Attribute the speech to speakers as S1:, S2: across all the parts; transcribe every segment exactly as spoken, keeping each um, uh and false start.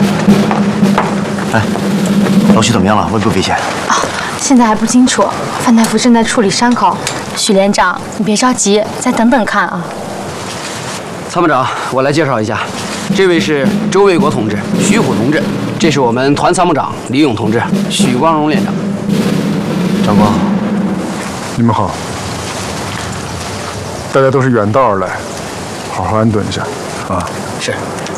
S1: 哎，老许怎么样了？危不危险？
S2: 啊，现在还不清楚。范大夫正在处理伤口。许连长，你别着急，再等等看啊。
S3: 参谋长，我来介绍一下，这位是周卫国同志、徐虎同志，这是我们团参谋长李勇同志、许光荣连长。
S1: 长官好，
S4: 你们好。大家都是远道而来，好好安顿一下啊。
S3: 是。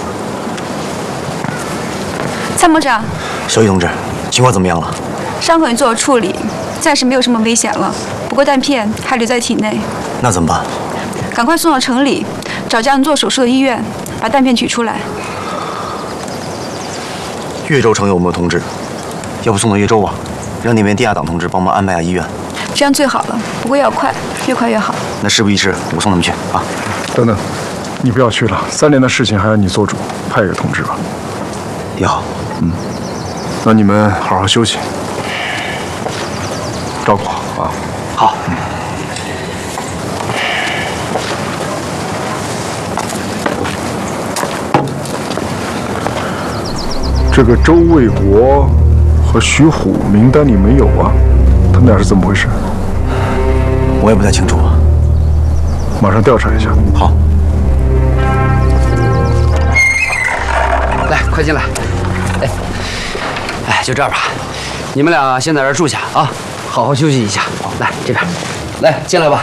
S5: 参谋长，
S1: 小雨同志，情况怎么样了？
S5: 伤口已做了处理，暂时没有什么危险了。不过弹片还留在体内。
S1: 那怎么办？
S5: 赶快送到城里，找家能做手术的医院，把弹片取出来。
S1: 岳州城有没有同志？要不送到岳州吧，让那边地下党同志帮忙安排下医院。
S5: 这样最好了，不过要快，越快越好。
S1: 那事不宜迟，我送他们去啊。
S4: 等等，你不要去了，三连的事情还要你做主，派一个同志吧。
S1: 也好，
S4: 嗯，那你们好好休息，照顾好啊。
S3: 好。嗯。
S4: 这个周卫国和徐虎名单里没有啊，他们俩是怎么回事？
S1: 我也不太清楚啊。
S4: 马上调查一下。
S1: 好。
S3: 来，快进来。哎，哎，就这儿吧。你们俩先在这儿住下啊，好好休息一下。来这边，来进来吧。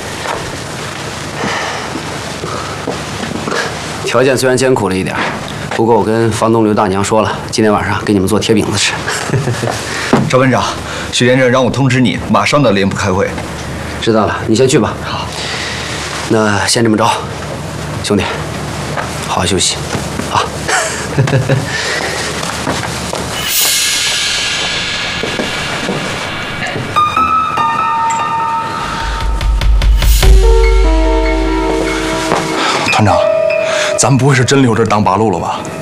S3: 条件虽然艰苦了一点。不过我跟房东刘大娘说了，今天晚上给你们做铁饼子吃。
S6: 赵班长，许连长让我通知你，马上到连部开会。
S3: 知道了，你先去吧。好，那先这么着，兄弟，好好休息，啊。
S7: 团长，咱不会是真留这儿当八路了吧？